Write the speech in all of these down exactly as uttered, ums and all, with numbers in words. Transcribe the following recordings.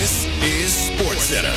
This is SportsCenter.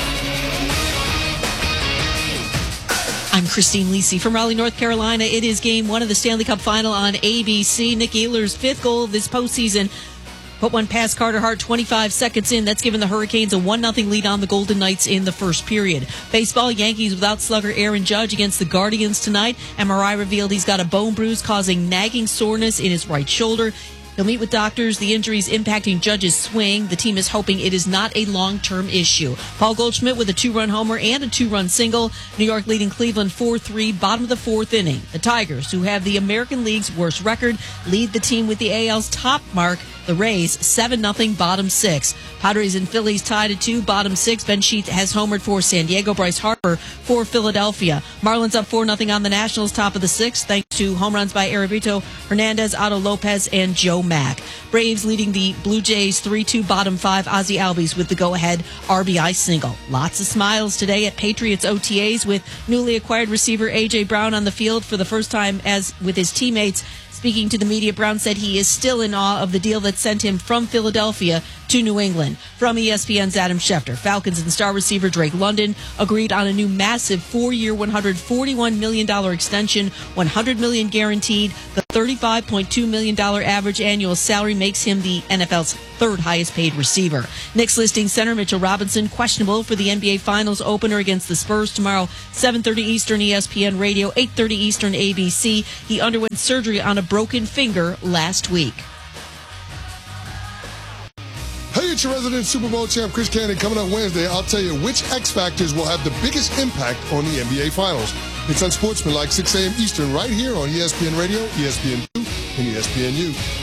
I'm Christine Lisi from Raleigh, North Carolina. It is game one of the Stanley Cup Final on A B C. Nick Ehlers' fifth goal this postseason put one past Carter Hart twenty-five seconds in. That's given the Hurricanes a one nothing lead on the Golden Knights in the first period. Baseball, Yankees without slugger Aaron Judge against the Guardians tonight. M R I revealed he's got a bone bruise causing nagging soreness in his right shoulder. He'll meet with doctors. The injury is impacting Judge's swing. The team is hoping it is not a long-term issue. Paul Goldschmidt with a two-run homer and a two-run single. New York leading Cleveland four three, bottom of the fourth inning. The Tigers, who have the American League's worst record, lead the team with the A L's top mark. The Rays, seven nothing, bottom six. Padres and Phillies tied at two, bottom six. Ben Sheets has homered for San Diego. Bryce Harper for Philadelphia. Marlins up four nothing on the Nationals, top of the sixth, thanks to home runs by Arevito, Hernandez, Otto Lopez, and Joe Mack. Braves leading the Blue Jays three two, bottom five. Ozzie Albies with the go-ahead R B I single. Lots of smiles today at Patriots O T As with newly acquired receiver A J. Brown on the field for the first time as with his teammates. Speaking to the media, Brown said he is still in awe of the deal that sent him from Philadelphia to New England. From E S P N's Adam Schefter, Falcons and star receiver Drake London agreed on a new massive four-year, one hundred forty-one million dollars extension, one hundred million dollars guaranteed. The thirty-five point two million dollars average annual salary makes him the N F L's third highest paid receiver. Knicks listing center Mitchell Robinson questionable for the N B A Finals opener against the Spurs tomorrow, seven thirty Eastern E S P N Radio, eight thirty Eastern A B C. He underwent surgery on a broken finger last week. Hey, it's your resident Super Bowl champ, Chris Cannon. Coming up Wednesday, I'll tell you which X Factors will have the biggest impact on the N B A Finals. It's Unsportsmanlike, six a.m. Eastern, right here on E S P N Radio, E S P N two, and E S P N U.